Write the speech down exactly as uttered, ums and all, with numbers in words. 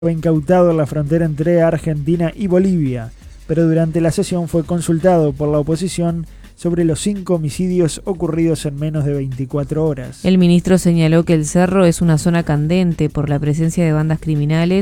Fue incautado en la frontera entre Argentina y Bolivia, pero durante la sesión fue consultado por la oposición sobre los cinco homicidios ocurridos en menos de veinticuatro horas. El ministro señaló que el Cerro es una zona candente por la presencia de bandas criminales